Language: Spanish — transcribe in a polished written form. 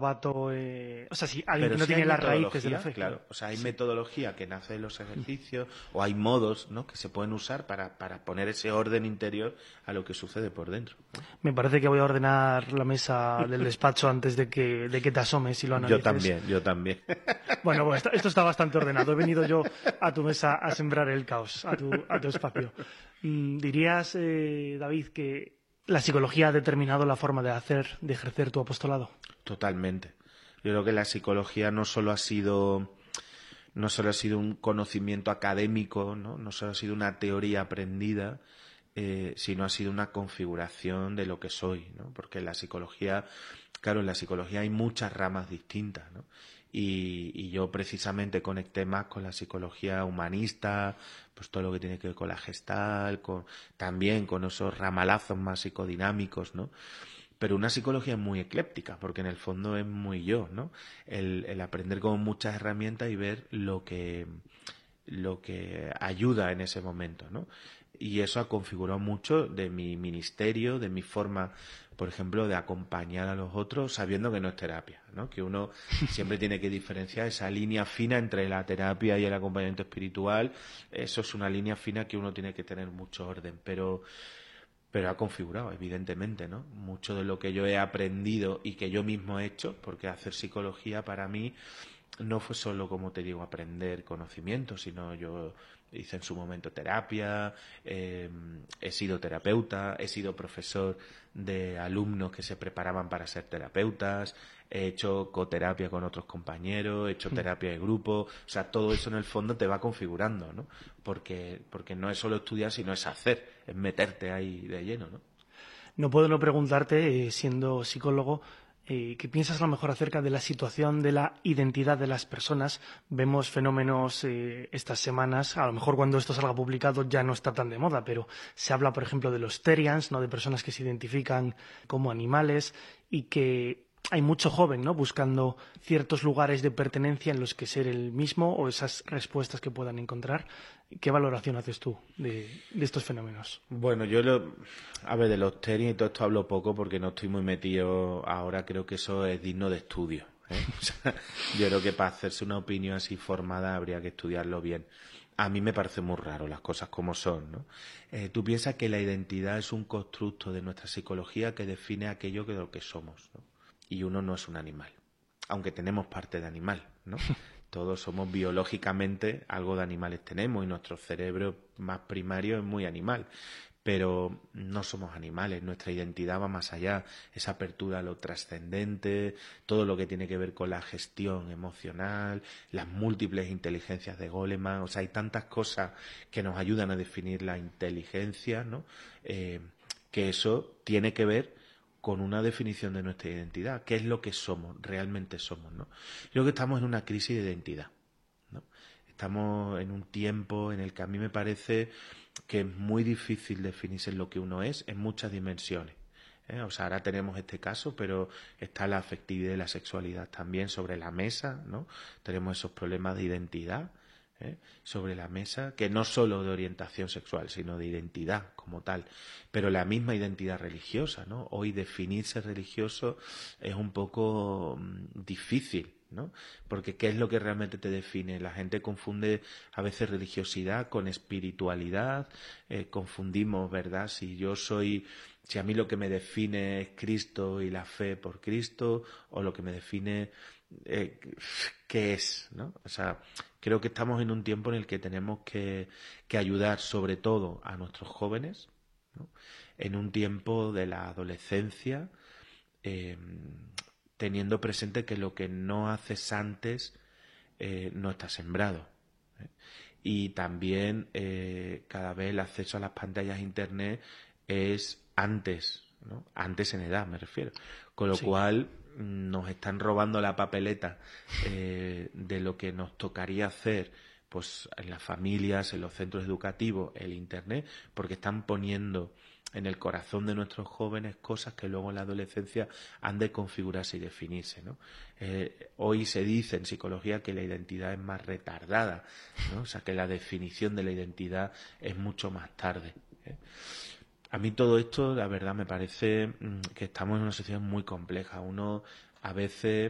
novato, o sea, si alguien Pero que no sí tiene hay las raíces de la metodología, fe. claro. O sea, hay Sí. metodología que nace de los ejercicios o hay modos, ¿no?, que se pueden usar para poner ese orden interior a lo que sucede por dentro, ¿no? Me parece que voy a ordenar la mesa del despacho antes de que te asomes y lo Yo analices. también, yo también. Bueno, pues esto está bastante ordenado. He venido yo a tu mesa a sembrar el caos, a tu espacio. ¿Dirías, David, que la psicología ha determinado la forma de ejercer tu apostolado? Totalmente. Yo creo que la psicología no solo ha sido un conocimiento académico, ¿no? No solo ha sido una teoría aprendida, sino ha sido una configuración de lo que soy, ¿no? Porque claro, en la psicología hay muchas ramas distintas, ¿no? Y yo precisamente conecté más con la psicología humanista, pues todo lo que tiene que ver con la Gestalt, también con esos ramalazos más psicodinámicos, ¿no? Pero una psicología muy ecléptica, porque en el fondo es muy yo, ¿no? El aprender con muchas herramientas y ver lo que ayuda en ese momento, ¿no? Y eso ha configurado mucho de mi ministerio, de mi forma, por ejemplo, de acompañar a los otros, sabiendo que no es terapia, ¿no? Que uno siempre tiene que diferenciar esa línea fina entre la terapia y el acompañamiento espiritual. Eso es una línea fina que uno tiene que tener mucho orden, pero ha configurado, evidentemente, ¿no? Mucho de lo que yo he aprendido y que yo mismo he hecho, porque hacer psicología para mí no fue solo, como te digo, aprender conocimientos, sino yo hice en su momento terapia, he sido terapeuta, he sido profesor de alumnos que se preparaban para ser terapeutas, he hecho coterapia con otros compañeros, he hecho terapia de grupo, o sea, todo eso en el fondo te va configurando, ¿no? Porque no es solo estudiar, sino es hacer, es meterte ahí de lleno, ¿no? No puedo no preguntarte, siendo psicólogo, ¿qué piensas a lo mejor acerca de la situación de la identidad de las personas? Vemos fenómenos estas semanas, a lo mejor cuando esto salga publicado ya no está tan de moda, pero se habla, por ejemplo, de los Therians, ¿no? De personas que se identifican como animales y que hay mucho joven, ¿no? Buscando ciertos lugares de pertenencia en los que ser el mismo o esas respuestas que puedan encontrar. ¿Qué valoración haces tú de estos fenómenos? Bueno, a ver, de los tenis y todo esto hablo poco porque no estoy muy metido ahora, creo que eso es digno de estudio, ¿eh? O sea, yo creo que para hacerse una opinión así formada habría que estudiarlo bien. A mí me parece muy raro las cosas como son, ¿no? Tú piensas que la identidad es un constructo de nuestra psicología que define aquello que de lo que somos, ¿no? Y uno no es un animal, aunque tenemos parte de animal, ¿no? Todos somos biológicamente algo de animales tenemos y nuestro cerebro más primario es muy animal, pero no somos animales, nuestra identidad va más allá, esa apertura a lo trascendente, todo lo que tiene que ver con la gestión emocional, las múltiples inteligencias de Goleman, o sea, hay tantas cosas que nos ayudan a definir la inteligencia, ¿no? Que eso tiene que ver con una definición de nuestra identidad, qué es lo que somos, realmente somos, ¿no? Yo creo que estamos en una crisis de identidad, ¿no? Estamos en un tiempo en el que a mí me parece que es muy difícil definirse en lo que uno es en muchas dimensiones, ¿eh? O sea, ahora tenemos este caso, pero está la afectividad y la sexualidad también sobre la mesa, ¿no? Tenemos esos problemas de identidad, sobre la mesa, que no solo de orientación sexual, sino de identidad como tal, pero la misma identidad religiosa, ¿no? Hoy definirse religioso es un poco difícil, ¿no? Porque ¿qué es lo que realmente te define? La gente confunde a veces religiosidad con espiritualidad, confundimos, ¿verdad? Si a mí lo que me define es Cristo y la fe por Cristo, o lo que me define qué es, ¿no? O sea, creo que estamos en un tiempo en el que tenemos que ayudar sobre todo a nuestros jóvenes, ¿no? En un tiempo de la adolescencia, eh, teniendo presente que lo que no haces antes no está sembrado, ¿eh? Y también cada vez el acceso a las pantallas de internet es antes, ¿no? Antes en edad me refiero, con lo Sí. cual nos están robando la papeleta de lo que nos tocaría hacer pues en las familias, en los centros educativos, el internet, porque están poniendo en el corazón de nuestros jóvenes cosas que luego en la adolescencia han de configurarse y definirse, ¿no? Hoy se dice en psicología que la identidad es más retardada, ¿no? O sea, que la definición de la identidad es mucho más tarde, ¿eh? A mí todo esto, la verdad, me parece que estamos en una situación muy compleja. Uno a veces